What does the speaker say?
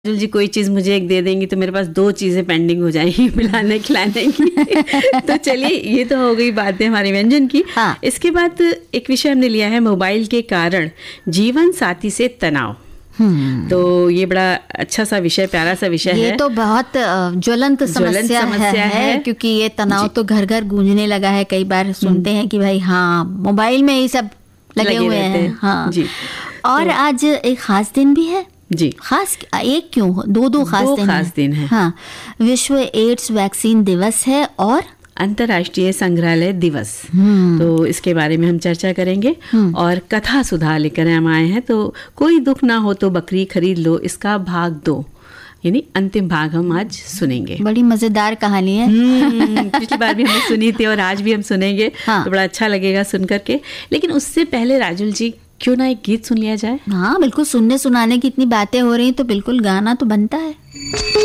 राजुल जी कोई चीज मुझे एक दे देंगी तो मेरे पास 2 चीजें पेंडिंग हो जाएंगी पिलाने खिलाने की। तो चलिए ये तो हो गई बातें हमारे व्यंजन की। हाँ। इसके बाद एक विषय हमने लिया है मोबाइल के कारण जीवन साथी से तनाव। तो ये बड़ा अच्छा सा विषय, प्यारा सा विषय है। ये तो बहुत ज्वलंत समस्या है क्योंकि ये तनाव तो घर घर गूंजने लगा है। कई बार सुनते हैं कि भाई हाँ मोबाइल में ही सब लगे हुए हैं। हाँ जी। और तो, आज एक खास दिन भी है जी। खास एक क्यों, दो खास दिन है। हाँ, विश्व एड्स वैक्सीन दिवस है और अंतर्राष्ट्रीय संग्रहालय दिवस। तो इसके बारे में हम चर्चा करेंगे। और कथा सुधा लेकर हम आए हैं। तो कोई दुख ना हो तो बकरी खरीद लो, इसका भाग 2 यानी अंतिम भाग हम आज सुनेंगे। बड़ी मजेदार कहानी है। पिछली बार भी हमने सुनी थी और आज भी हम सुनेंगे। हाँ। तो बड़ा अच्छा लगेगा सुन करके। लेकिन उससे पहले राजुल जी क्यों ना एक गीत सुन लिया जाए। हाँ बिल्कुल, सुनने सुनाने की इतनी बातें हो रही तो बिल्कुल गाना तो बनता है।